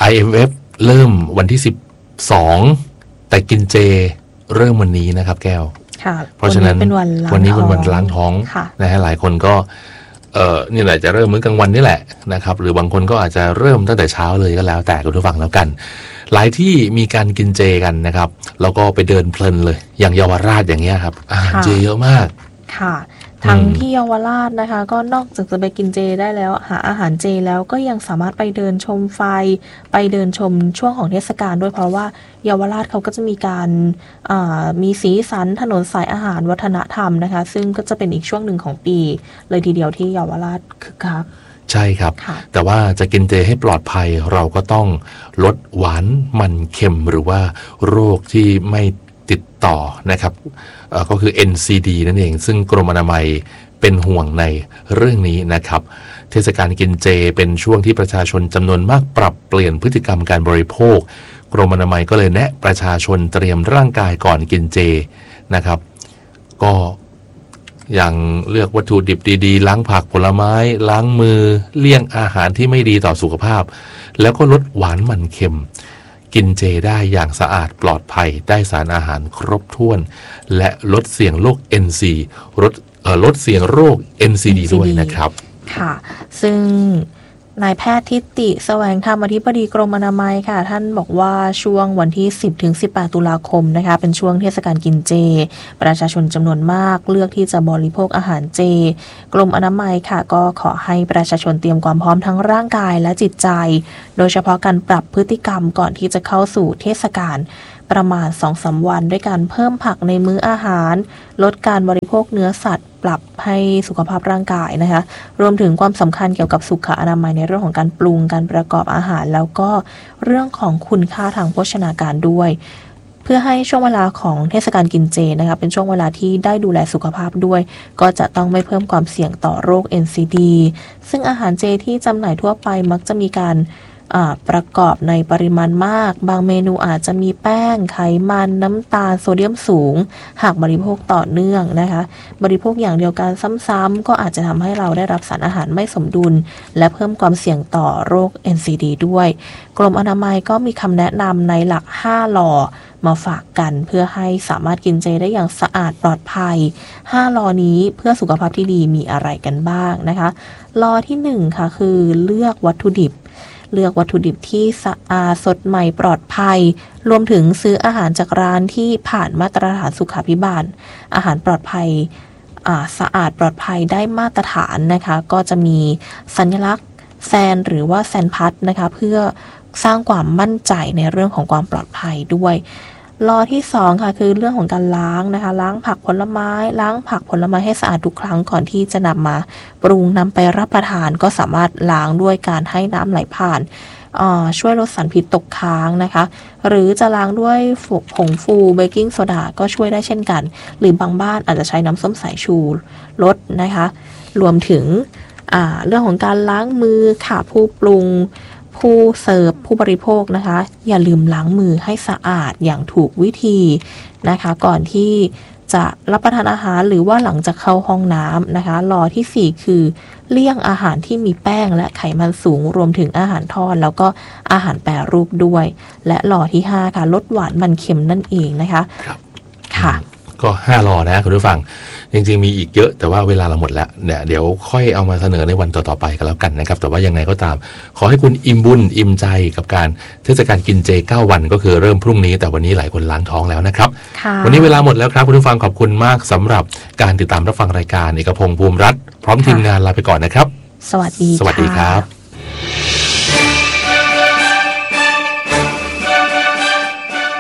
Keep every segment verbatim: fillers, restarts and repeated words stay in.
ไอ เอ็ม เอฟ เริ่มวันที่สิบสองแต่กินเจเริ่มวันนี้นะครับแก้วเพราะฉะนั้นวันนี้เป็นวันล้างท้องนะฮะหลายคนก็เอ่อนี่แหละจะเริ่มมื้อกลางวันนี่แหละนะครับหรือบางคนก็อาจจะเริ่มตั้งแต่เช้าเลยก็แล้วแต่คุณผู้ฟังแล้วกันหลายที่มีการกินเจกันนะครับแล้วก็ไปเดินเพลินเลยอย่างเยาวราชอย่างเงี้ยครับอาหารเจเยอะมากค่ะทั้งที่เยาวราชนะคะก็นอกจากจะไปกินเจได้แล้วหาอาหารเจแล้วก็ยังสามารถไปเดินชมไฟไปเดินชมช่วงของเทศกาลด้วยเพราะว่าเยาวราชเขาก็จะมีการมีสีสันถนนสายอาหารวัฒนธรรมนะคะซึ่งก็จะเป็นอีกช่วงหนึ่งของปีเลยทีเดียวที่เยาวราชคึกคักใช่ครับแต่ว่าจะกินเจให้ปลอดภัยเราก็ต้องลดหวานมันเค็มหรือว่าโรคที่ไม่ติดต่อนะครับก็คือ เอ็น ซี ดี นั่นเองซึ่งกรมอนามัยเป็นห่วงในเรื่องนี้นะครับเทศกาลกินเจเป็นช่วงที่ประชาชนจำนวนมากปรับเปลี่ยนพฤติกรรมการบริโภคกรมอนามัยก็เลยแนะประชาชนเตรียมร่างกายก่อนกินเจนะครับก็อย่างเลือกวัตถุดิบดีๆล้างผักผลไม้ล้างมือเลี่ยงอาหารที่ไม่ดีต่อสุขภาพแล้วก็ลดหวานมันเค็มกินเจได้อย่างสะอาดปลอดภัยได้สารอาหารครบถ้วนและลดเสี่ยงโรค เอ็น ซี ลดเอ่อลดเสี่ยงโรค เอ็น ซี ดี ด้วยนะครับค่ะซึ่งนายแพทย์ทิติแสวงธรรมอธิบดีกรมอนามัยค่ะท่านบอกว่าช่วงวันที่สิบถึงสิบแปดตุลาคมนะคะเป็นช่วงเทศกาลกินเจประชาชนจำนวนมากเลือกที่จะบริโภคอาหารเจกรมอนามัยค่ะก็ขอให้ประชาชนเตรียมความพร้อมทั้งร่างกายและจิตใจโดยเฉพาะการปรับพฤติกรรมก่อนที่จะเข้าสู่เทศกาลประมาณ สองถึงสาม วันด้วยการเพิ่มผักในมื้ออาหารลดการบริโภคเนื้อสัตว์ปรับให้สุขภาพร่างกายนะคะรวมถึงความสำคัญเกี่ยวกับสุขอนามัยในเรื่องของการปรุงการประกอบอาหารแล้วก็เรื่องของคุณค่าทางโภชนาการด้วยเพื่อให้ช่วงเวลาของเทศกาลกินเจนะคะเป็นช่วงเวลาที่ได้ดูแลสุขภาพด้วยก็จะต้องไม่เพิ่มความเสี่ยงต่อโรค เอ็น ซี ดี ซึ่งอาหารเจที่จำหน่ายทั่วไปมักจะมีการประกอบในปริมาณมากบางเมนูอาจจะมีแป้งไขมันน้ำตาลโซเดียมสูงหากบริโภคต่อเนื่องนะคะบริโภคอย่างเดียวกันซ้ำๆก็อาจจะทำให้เราได้รับสารอาหารไม่สมดุลและเพิ่มความเสี่ยงต่อโรค เอ็น ซี ดี ด้วยกรมอนามัยก็มีคำแนะนำในหลักห้าลอมาฝากกันเพื่อให้สามารถกินเจได้อย่างสะอาดปลอดภัยห้าลอนี้เพื่อสุขภาพที่ดีมีอะไรกันบ้างนะคะลอที่หนึ่งค่ะคือเลือกวัตถุดิบเลือกวัตถุดิบที่สะอาดสดใหม่ปลอดภัยรวมถึงซื้ออาหารจากร้านที่ผ่านมาตรฐานสุขาภิบาลอาหารปลอดภัยสะอาดปลอดภัยได้มาตรฐานนะคะก็จะมีสัญลักษณ์แซนหรือว่าแซนพัดนะคะเพื่อสร้างความมั่นใจในเรื่องของความปลอดภัยด้วยลอที่สองค่ะคือเรื่องของการล้างนะคะล้างผักผลไม้ล้างผักผลไม้ให้สะอาดทุกครั้งก่อนที่จะนำมาปรุงนำไปรับประทานก็สามารถล้างด้วยการให้น้ำไหลผ่านช่วยลดสารพิษตกค้างนะคะหรือจะล้างด้วยผงฟูเบกกิ้งโซดาก็ช่วยได้เช่นกันหรือบางบ้านอาจจะใช้น้ำส้มสายชูลดนะคะรวมถึงเรื่องของการล้างมือค่ะผู้ปรุงผู้เสิร์ฟผู้บริโภคนะคะอย่าลืมล้างมือให้สะอาดอย่างถูกวิธีนะคะก่อนที่จะรับประทานอาหารหรือว่าหลังจากเข้าห้องน้ำนะคะลอที่สี่คือเลี่ยงอาหารที่มีแป้งและไขมันสูงรวมถึงอาหารทอดแล้วก็อาหารแปรรูปด้วยและลอที่ห้าค่ะลดหวานมันเค็มนั่นเองนะคะค่ะก็ห้ารอนะคุณผู้ฟังจริงๆมีอีกเยอะแต่ว่าเวลาเราหมดแล้วเนี่ยเดี๋ยวค่อยเอามาเสนอในวันต่อๆไปกันแล้วกันนะครับแต่ว่ายังไงก็ตามขอให้คุณอิ่มบุญอิ่มใจกับการเทศกาลกินเจเก้าวันก็คือเริ่มพรุ่งนี้แต่วันนี้หลายคนล้างท้องแล้วนะครับวันนี้เวลาหมดแล้วครับคุณผู้ฟังขอบคุณมากสำหรับการติดตามรับฟังรายการเอกพงษ์ภูมิรัตน์พร้อมทีมงานลาไปก่อนนะครับสวัสดีสวัสดีครับ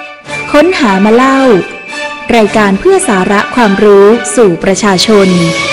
ค้นหามาเล่ารายการเพื่อสาระความรู้สู่ประชาชน